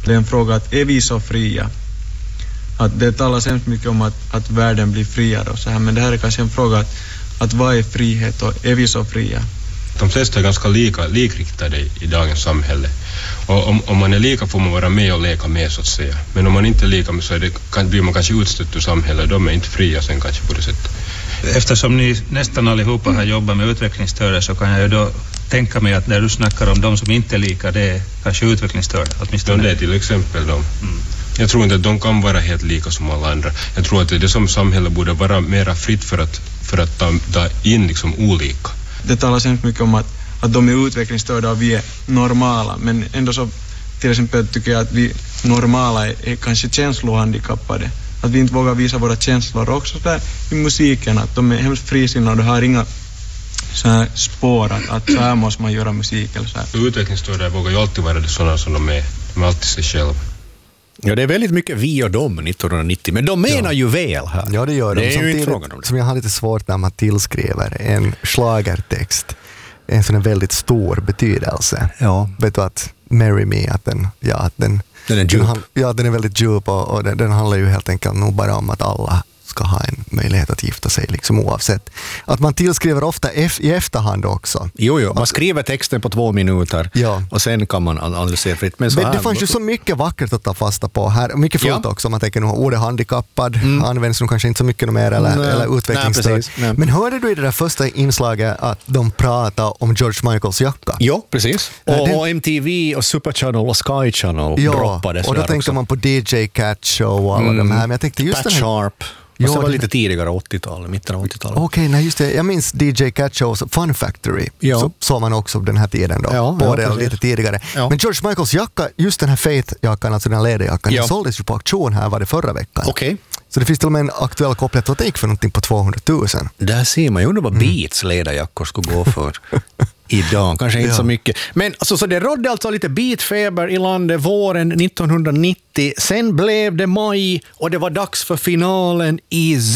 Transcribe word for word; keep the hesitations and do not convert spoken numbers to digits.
Det är en fråga att är vi så fria? Att det talas hemskt mycket om att, att världen blir friare och så här, men det här är kanske en fråga att, att vad är frihet och är vi så fria? De flesta är ganska lika, likriktade i dagens samhälle. Och om, om man är lika får man vara med och leka med så att säga. Men om man inte är lika med så är det, kan, blir man kanske utstött ur samhället. De är inte fria sen kanske på det sättet. Eftersom ni nästan allihopa har jobbat med utvecklingsstörda så kan jag ju då tänka mig att när du snackar om de som inte är lika, det är kanske utvecklingsstörda. Åtminstone. Det är till exempel de. Mm. Jag tror inte att de kan vara helt lika som alla andra. Jag tror att det som samhälle borde vara mera fritt för att, för att ta, ta in liksom olika. Det talas hemskt mycket om att, att de är utvecklingsstörda och vi är normala. Men ändå så till exempel tycker jag att vi normala är, är kanske känslohandikappade. Att vi inte vågar visa våra känslor också där i musiken. Att de är hemskt frisinnade och har inga så här spår att, att så här måste man göra musik eller så här. Utvecklingsstörda vågar ju alltid vara det sådana som de är. De är alltid sig själva. Ja, det är väldigt mycket vi och dem nittonhundranittio, men de menar ja. ju väl här. Ja, det gör de. Det är ju inte frågan om det. Som jag har lite svårt när man tillskriver en schlagertext en sån väldigt stor betydelse. Ja. Vet du att Marry Me, att den, ja, att den, den är djup. Den, ja, den är väldigt djup och, och den, den handlar ju helt enkelt nog bara om att alla ska ha en möjlighet att gifta sig liksom oavsett. Att man tillskriver ofta f- i efterhand också. Jo, jo. Man skriver texten på två minuter ja. och sen kan man analysera fritt. Men, så Men här, det fanns ju så mycket vackert att ta fasta på här. Mycket fullt ja. också. Man tänker nog ordet handikappad mm. används nog kanske inte så mycket mer eller, nej, eller utvecklingsstörd. Men hörde du i det där första inslaget att de pratade om George Michaels jacka? Ja, precis. Och, den... och M T V och Super Channel och Sky Channel ja, droppades. Och då tänker också. man på D J Cat Show och alla mm. de här. Men jag tänkte just Pat den här... Sharp. Jo, det var lite tidigare åttiotalet, mitten av åttiotalet. Okej, okay, nej just det. Jag minns D J Cat Shows Fun Factory. Ja. Så såg man också den här tiden då. Ja, både ja, lite tidigare. Ja. Men George Michaels jacka, just den här Faith-jackan, alltså den här läderjackan, ja. den såldes ju på auktion här var det förra veckan. Okej. Okay. Så det finns till och med en aktuell kopplat att det gick för någonting på tvåhundratusen. Där ser man ju undra vad mm. Beats ledarjackor skulle gå för. Idag, kanske inte ja. så mycket. Men alltså, så det rådde alltså lite beatfeber i landet våren nittonhundranittio. Sen blev det maj och det var dags för finalen i